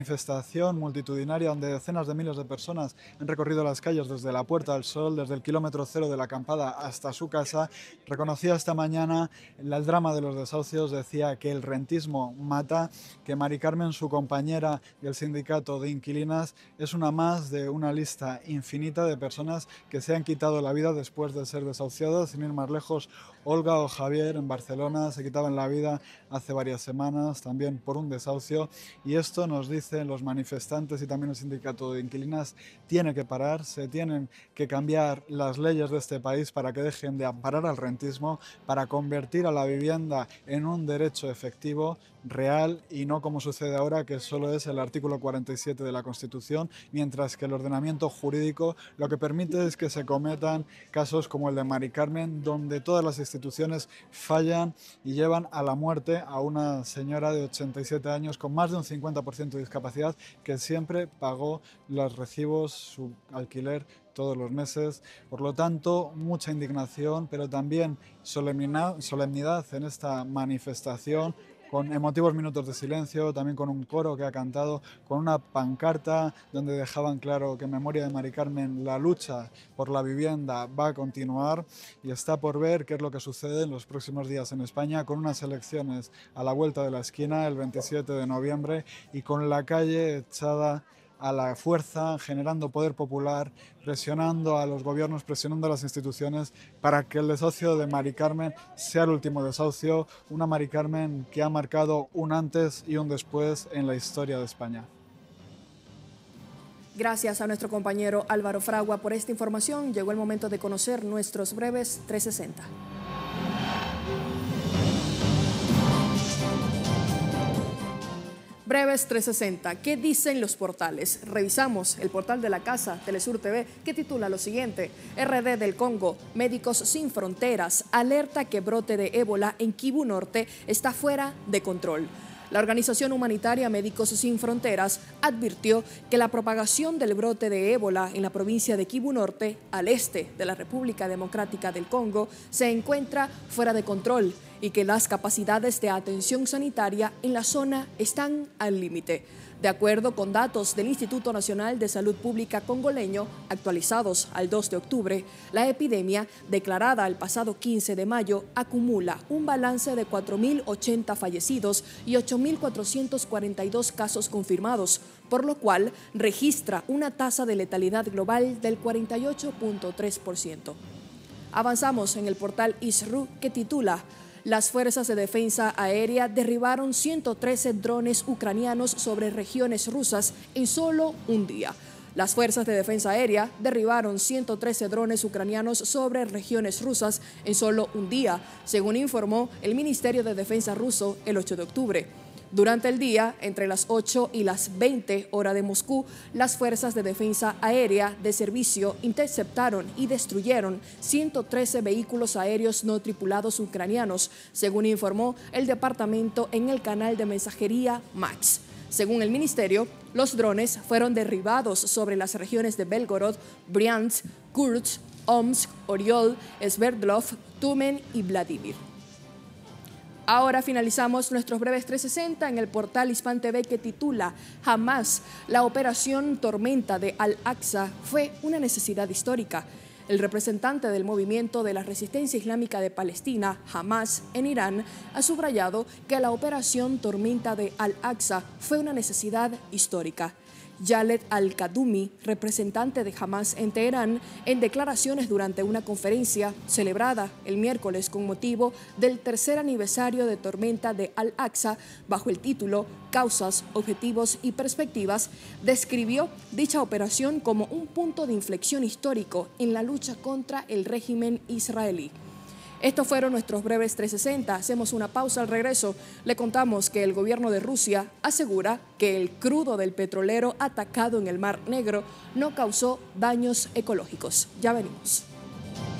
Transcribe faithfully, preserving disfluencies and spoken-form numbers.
Manifestación multitudinaria donde decenas de miles de personas han recorrido las calles desde la Puerta del Sol, desde el kilómetro cero de la acampada hasta su casa. Reconocía esta mañana el drama de los desahucios, decía que el rentismo mata, que Mari Carmen, su compañera del sindicato de inquilinas, es una más de una lista infinita de personas que se han quitado la vida después de ser desahuciadas. Sin ir más lejos, Olga o Javier en Barcelona se quitaban la vida hace varias semanas también por un desahucio, y esto nos dice los manifestantes y también el sindicato de inquilinas tiene que parar, se tienen que cambiar las leyes de este país para que dejen de amparar al rentismo, para convertir a la vivienda en un derecho efectivo, real, y no como sucede ahora, que solo es el artículo cuarenta y siete de la Constitución, mientras que el ordenamiento jurídico lo que permite es que se cometan casos como el de Mari Carmen, donde todas las instituciones fallan y llevan a la muerte a una señora de ochenta y siete años con más de un cincuenta por ciento de discapacidad, que siempre pagó los recibos, su alquiler todos los meses. Por lo tanto, mucha indignación, pero también solemnidad, solemnidad en esta manifestación, con emotivos minutos de silencio, también con un coro que ha cantado, con una pancarta donde dejaban claro que en memoria de Mari Carmen la lucha por la vivienda va a continuar, y está por ver qué es lo que sucede en los próximos días en España, con unas elecciones a la vuelta de la esquina el veintisiete de noviembre y con la calle echada a la fuerza, generando poder popular, presionando a los gobiernos, presionando a las instituciones para que el desahucio de Mari Carmen sea el último desahucio, una Mari Carmen que ha marcado un antes y un después en la historia de España. Gracias a nuestro compañero Álvaro Fragua por esta información. Llegó el momento de conocer nuestros breves trescientos sesenta. Breves trescientos sesenta. ¿Qué dicen los portales? Revisamos el portal de la casa, Telesur T V, que titula lo siguiente: R D del Congo, Médicos Sin Fronteras, alerta que brote de ébola en Kivu Norte está fuera de control. La organización humanitaria Médicos Sin Fronteras advirtió que la propagación del brote de ébola en la provincia de Kivu Norte, al este de la República Democrática del Congo, se encuentra fuera de control y que las capacidades de atención sanitaria en la zona están al límite. De acuerdo con datos del Instituto Nacional de Salud Pública congoleño, actualizados al dos de octubre, la epidemia, declarada el pasado quince de mayo, acumula un balance de cuatro mil ochenta fallecidos y ocho mil cuatrocientos cuarenta y dos casos confirmados, por lo cual registra una tasa de letalidad global del cuarenta y ocho punto tres por ciento. Avanzamos en el portal ISRU, que titula: las fuerzas de defensa aérea derribaron ciento trece drones ucranianos sobre regiones rusas en solo un día. Las fuerzas de defensa aérea derribaron ciento trece drones ucranianos sobre regiones rusas en solo un día, según informó el Ministerio de Defensa ruso el ocho de octubre. Durante el día, entre las ocho y las veinte hora de Moscú, las fuerzas de defensa aérea de servicio interceptaron y destruyeron ciento trece vehículos aéreos no tripulados ucranianos, según informó el departamento en el canal de mensajería Max. Según el ministerio, los drones fueron derribados sobre las regiones de Belgorod, Bryansk, Kursk, Omsk, Oriol, Sverdlov, Tumen y Vladimir. Ahora finalizamos nuestros breves trescientos sesenta en el portal Hispan T V, que titula: Jamás la operación Tormenta de Al-Aqsa fue una necesidad histórica. El representante del movimiento de la resistencia islámica de Palestina, Hamas, en Irán, ha subrayado que la operación Tormenta de Al-Aqsa fue una necesidad histórica. Khaled Al-Kadumi, representante de Hamas en Teherán, en declaraciones durante una conferencia celebrada el miércoles con motivo del tercer aniversario de Tormenta de Al-Aqsa, bajo el título Causas, Objetivos y Perspectivas, describió dicha operación como un punto de inflexión histórico en la lucha contra el régimen israelí. Estos fueron nuestros breves trescientos sesenta. Hacemos una pausa. Al regreso le contamos que el gobierno de Rusia asegura que el crudo del petrolero atacado en el Mar Negro no causó daños ecológicos. Ya venimos.